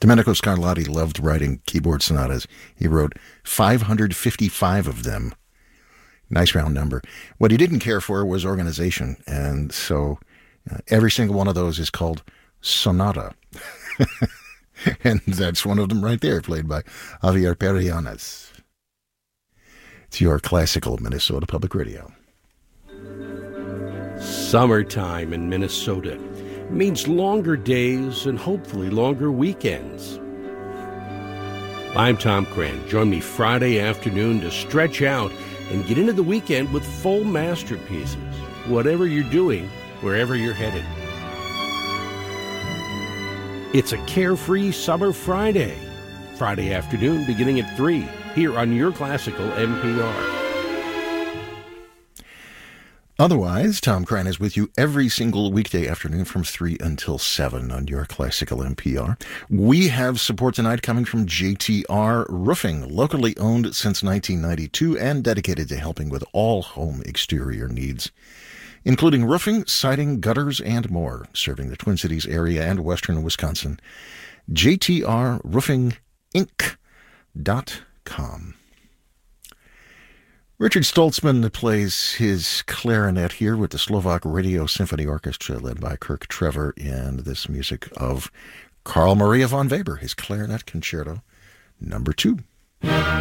Domenico Scarlatti loved writing keyboard sonatas. He wrote 555 of them. Nice round number. What he didn't care for was organization, and so every single one of those is called sonata. And that's one of them right there, played by Javier Perianes. It's your classical Minnesota Public Radio. Summertime in Minnesota means longer days and hopefully longer weekends. I'm Tom Cran. Join me Friday afternoon to stretch out and get into the weekend with full masterpieces, whatever you're doing, wherever you're headed. It's a carefree summer Friday. Friday afternoon beginning at 3 here on your classical NPR. Otherwise, Tom Cran is with you every single weekday afternoon from 3 until 7 on your classical NPR. We have support tonight coming from JTR Roofing, locally owned since 1992 and dedicated to helping with all home exterior needs, including roofing, siding, gutters, and more, serving the Twin Cities area and western Wisconsin. JTRRoofingInc.com. Richard Stoltzman plays his clarinet here with the Slovak Radio Symphony Orchestra, led by Kirk Trevor, and this music of Carl Maria von Weber, his Clarinet Concerto No. 2.